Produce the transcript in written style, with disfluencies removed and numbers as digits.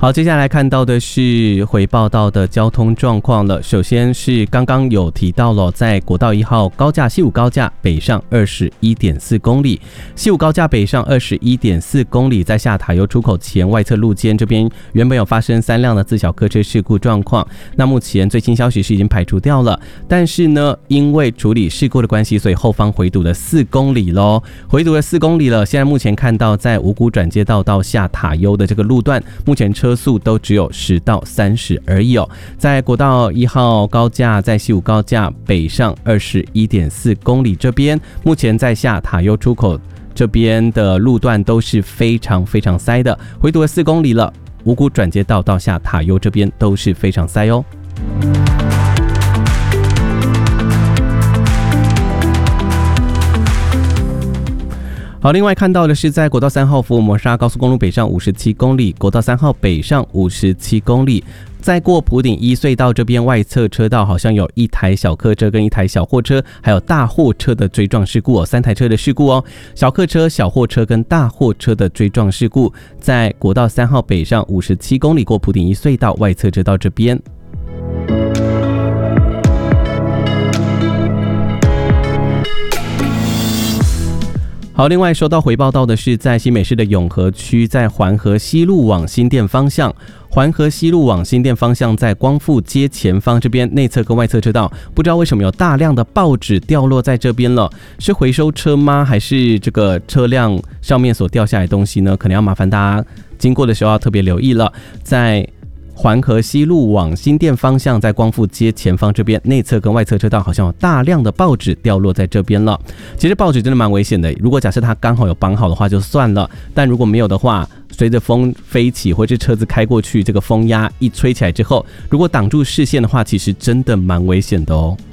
好，接下来看到的是回报到的交通状况了。首先是刚刚有提到了，在国道1号高架西武高架北上 21.4 公里，西武高架北上 21.4 公里，在下塔油出口前外侧路肩这边原本有发生3辆的自小客车事故状况，那目前最新消息是已经排除掉了，但是呢，因为处理事故的关系，所以后方回堵了4公里咯，回堵了4公里了。现在目前看到在五股转接道到下塔油的这个路段，目前车速都只有10到30而已哦。在国道1号高架，在西武高架北上 21.4 公里这边，目前在下塔油出口这边的路段都是非常非常塞的，回堵了4公里了，五股转接道到下塔油这边都是非常塞哦。好，另外看到的是在国道3号福尔摩沙高速公路北上57公里，国道3号北上57公里，在过埔顶一隧道这边外侧车道好像有一台小客车跟一台小货车，还有大货车的追撞事故哦，3台车的事故哦，小客车、小货车跟大货车的追撞事故，在国道3号北上57公里过埔顶一隧道外侧车道这边。好，另外收到回报到的是在新北市的永和区，在环河西路往新店方向，环河西路往新店方向，在光复街前方这边内侧跟外侧车道，不知道为什么有大量的报纸掉落在这边了，是回收车吗？还是这个车辆上面所掉下来的东西呢？可能要麻烦大家经过的时候要特别留意了。在环河西路往新店方向，在光复街前方这边内侧跟外侧车道好像有大量的报纸掉落在这边了。其实报纸真的蛮危险的，如果假设它刚好有绑好的话就算了，但如果没有的话，随着风飞起或是车子开过去，这个风压一吹起来之后，如果挡住视线的话，其实真的蛮危险的哦。